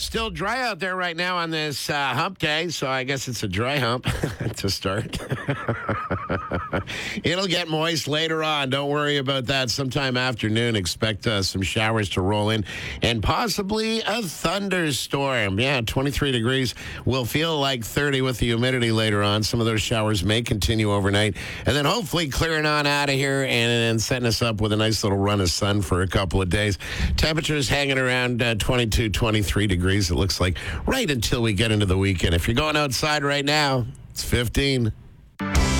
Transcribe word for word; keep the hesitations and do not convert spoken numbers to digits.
Still dry out there right now on this uh, hump day, so I guess it's a dry hump to start. It'll get moist later on. Don't worry about that. Sometime afternoon, expect uh, some showers to roll in and possibly a thunderstorm. Yeah, twenty-three degrees will feel like thirty with the humidity later on. Some of those showers may continue overnight, and then hopefully clearing on out of here and then setting us up with a nice little run of sun for a couple of days. Temperatures hanging around uh, twenty-two, twenty-three degrees. It looks like right until we get into the weekend. If you're going outside right now, it's fifteen.